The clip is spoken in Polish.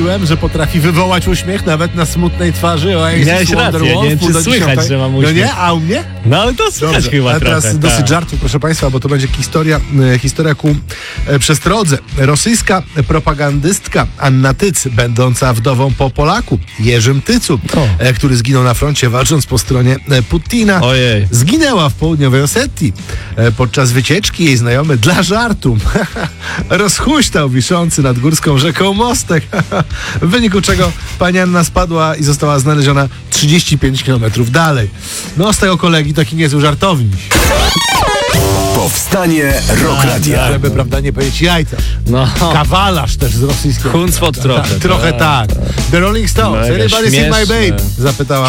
chwaliłem, że potrafi wywołać uśmiech nawet na smutnej twarzy. Miałeś rację, nie wiem, czy słychać, że mam uśmiech. No nie, a u mnie? No ale to słychać Dobrze, chyba a teraz trochę. dosyć tak. żartów, proszę Państwa, bo to będzie historia ku przestrodze. Rosyjska propagandystka Anna Tyc, będąca wdową po Polaku Jerzym Tycu, który zginął na froncie walcząc po stronie Putina, Ojej. zginęła w południowej Osetii. Podczas wycieczki jej znajomy dla żartu rozhuśtał wiszący nad górską rzeką mostek, w wyniku czego pani Anna spadła i została znaleziona 35 km dalej. No z tego kolegi taki niezły żartownik. Powstanie Rock Radia. Żeby, prawda, nie powiedzieć jajca. No. Kawalarz też z rosyjskiego. Huncwot trochę. Trochę tak. The Rolling Stones. Mega Anybody see my śmieszne. babe? Zapytała